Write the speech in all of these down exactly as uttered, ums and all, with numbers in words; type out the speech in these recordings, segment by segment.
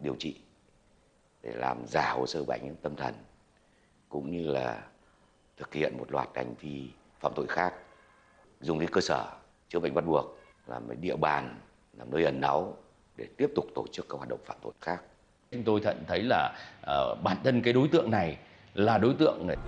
điều trị để làm giả hồ sơ bệnh tâm thần, cũng như là thực hiện một loạt hành vi phạm tội khác, dùng cái cơ sở chữa bệnh bắt buộc làm cái địa bàn, làm nơi ẩn náu để tiếp tục tổ chức các hoạt động phạm tội khác. Chúng tôi nhận thấy là uh, bản thân cái đối tượng này là đối tượng này.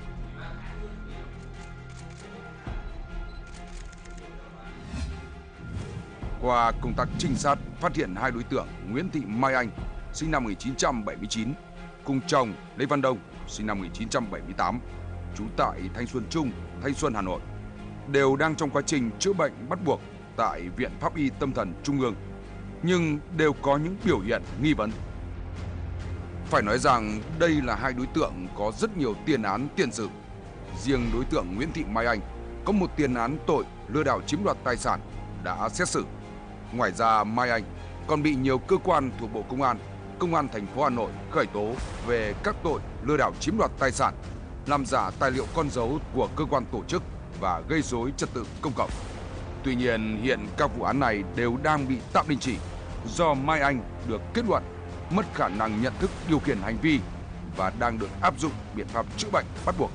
Qua công tác trinh sát phát hiện hai đối tượng Nguyễn Thị Mai Anh sinh năm một nghìn chín trăm bảy mươi chín cùng chồng Lê Văn Đông sinh năm một nghìn chín trăm bảy mươi tám trú tại Thanh Xuân Trung, Thanh Xuân, Hà Nội đều đang trong quá trình chữa bệnh bắt buộc tại Viện Pháp y Tâm thần Trung ương, nhưng đều có những biểu hiện nghi vấn. Phải nói rằng đây là hai đối tượng có rất nhiều tiền án tiền sự. Riêng đối tượng Nguyễn Thị Mai Anh có một tiền án tội lừa đảo chiếm đoạt tài sản đã xét xử. Ngoài ra, Mai Anh còn bị nhiều cơ quan thuộc Bộ Công an, Công an thành phố Hà Nội khởi tố về các tội lừa đảo chiếm đoạt tài sản, làm giả tài liệu con dấu của cơ quan tổ chức và gây rối trật tự công cộng. Tuy nhiên, hiện các vụ án này đều đang bị tạm đình chỉ do Mai Anh được kết luận mất khả năng nhận thức điều khiển hành vi và đang được áp dụng biện pháp chữa bệnh bắt buộc.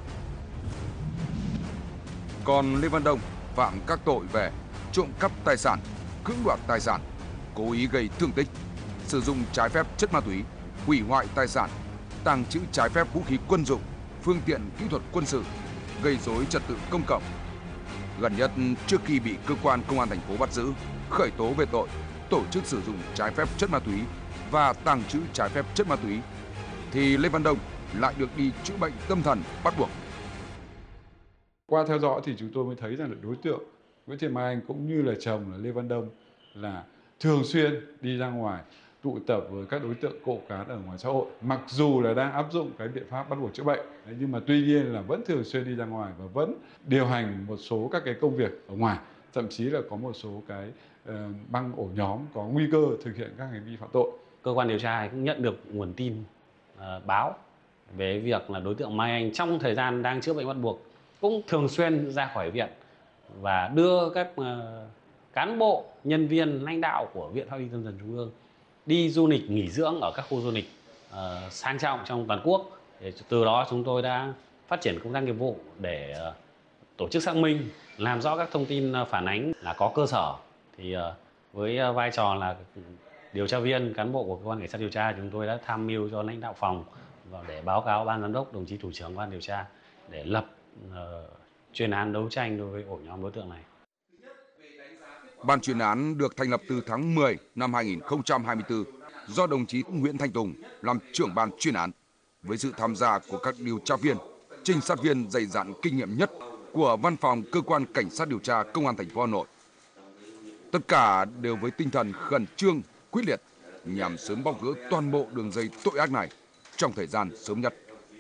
Còn Lê Văn Đông phạm các tội về trộm cắp tài sản, cưỡng đoạt tài sản, cố ý gây thương tích, sử dụng trái phép chất ma túy, hủy hoại tài sản, tàng trữ trái phép vũ khí quân dụng, phương tiện kỹ thuật quân sự, gây rối trật tự công cộng. Gần nhất, trước khi bị cơ quan công an thành phố bắt giữ, khởi tố về tội tổ chức sử dụng trái phép chất ma túy và tàng trữ trái phép chất ma túy, thì Lê Văn Đông lại được đi chữa bệnh tâm thần bắt buộc. Qua theo dõi thì chúng tôi mới thấy rằng là đối tượng Nguyễn Thị Mai Anh cũng như là chồng là Lê Văn Đông là thường xuyên đi ra ngoài tụ tập với các đối tượng cộng cán ở ngoài xã hội. Mặc dù là đang áp dụng cái biện pháp bắt buộc chữa bệnh, nhưng mà tuy nhiên là vẫn thường xuyên đi ra ngoài và vẫn điều hành một số các cái công việc ở ngoài. Thậm chí là có một số cái uh, băng ổ nhóm có nguy cơ thực hiện các hành vi phạm tội. Cơ quan điều tra cũng nhận được nguồn tin uh, báo về việc là đối tượng Mai Anh trong thời gian đang chữa bệnh bắt buộc cũng thường xuyên ra khỏi viện và đưa các uh, cán bộ, nhân viên, lãnh đạo của Viện Pháp y Tâm thần Trung ương đi du lịch nghỉ dưỡng ở các khu du lịch uh, sang trọng trong toàn quốc. Để từ đó chúng tôi đã phát triển công tác nghiệp vụ để uh, tổ chức xác minh, làm rõ các thông tin phản ánh là có cơ sở. Thì uh, với uh, vai trò là điều tra viên, cán bộ của cơ quan cảnh sát điều tra, chúng tôi đã tham mưu cho lãnh đạo phòng và để báo cáo ban giám đốc, đồng chí thủ trưởng cơ quan điều tra để lập uh, chuyên án đấu tranh đối với ổ nhóm đối tượng này. Ban chuyên án được thành lập từ tháng mười năm hai nghìn không trăm hai mươi tư do đồng chí Nguyễn Thanh Tùng làm trưởng ban chuyên án, với sự tham gia của các điều tra viên, trinh sát viên dày dặn kinh nghiệm nhất của Văn phòng Cơ quan Cảnh sát điều tra Công an thành phố Hà Nội. Tất cả đều với tinh thần khẩn trương, quyết liệt nhằm sớm bóc gỡ toàn bộ đường dây tội ác này trong thời gian sớm nhất.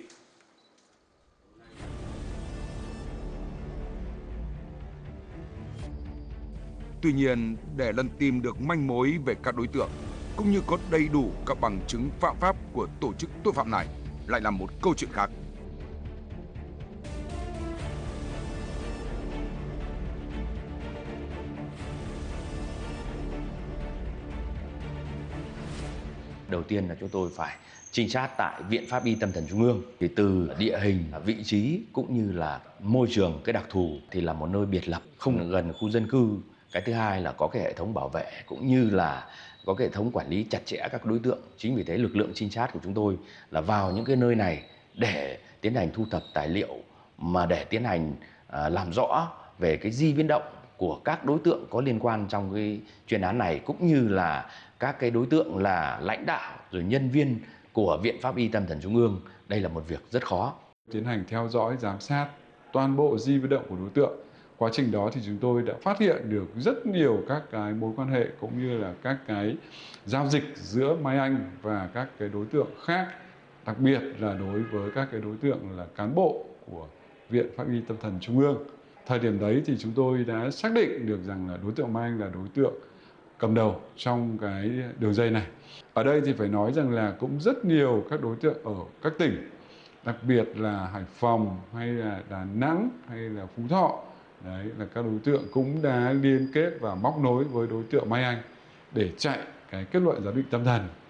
Tuy nhiên, để lần tìm được manh mối về các đối tượng, cũng như có đầy đủ các bằng chứng phạm pháp của tổ chức tội phạm này, lại là một câu chuyện khác. Đầu tiên là chúng tôi phải trinh sát tại Viện Pháp y Tâm thần Trung ương. Thì từ địa hình, vị trí cũng như là môi trường cái đặc thù thì là một nơi biệt lập, không gần khu dân cư. Cái thứ hai là có cái hệ thống bảo vệ cũng như là có cái hệ thống quản lý chặt chẽ các đối tượng. Chính vì thế lực lượng trinh sát của chúng tôi là vào những cái nơi này để tiến hành thu thập tài liệu, mà để tiến hành uh, làm rõ về cái di biến động của các đối tượng có liên quan trong cái chuyên án này, cũng như là các cái đối tượng là lãnh đạo rồi nhân viên của Viện Pháp y Tâm thần Trung ương. Đây là một việc rất khó. Tiến hành theo dõi, giám sát toàn bộ di biến động của đối tượng. Quá trình đó thì chúng tôi đã phát hiện được rất nhiều các cái mối quan hệ cũng như là các cái giao dịch giữa Mai Anh và các cái đối tượng khác, đặc biệt là đối với các cái đối tượng là cán bộ của Viện Pháp y Tâm thần Trung ương. Thời điểm đấy thì chúng tôi đã xác định được rằng là đối tượng Mai Anh là đối tượng cầm đầu trong cái đường dây này. Ở đây thì phải nói rằng là cũng rất nhiều các đối tượng ở các tỉnh, đặc biệt là Hải Phòng hay là Đà Nẵng hay là Phú Thọ. Đấy là các đối tượng cũng đã liên kết và móc nối với đối tượng Mai Anh để chạy cái kết luận giám định tâm thần.